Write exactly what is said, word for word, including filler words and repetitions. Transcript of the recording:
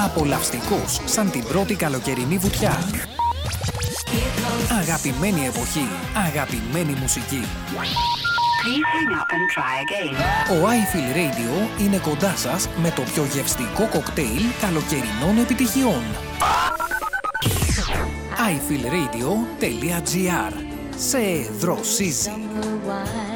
Απολαυστικός σαν την πρώτη καλοκαιρινή βουτιά. Αγαπημένη εποχή, αγαπημένη μουσική. Ο iFeel Radio είναι κοντά σας με το πιο γευστικό κοκτέιλ καλοκαιρινών επιτυχιών. άι φιλ ρέιντιο τελεία τζι άρ. Σε δροσίζει.